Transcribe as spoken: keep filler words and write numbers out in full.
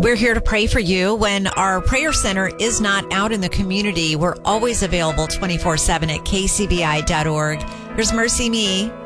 We're here to pray for you. When our prayer center is not out in the community, we're always available twenty-four seven at k c b i dot org. Here's Mercy Me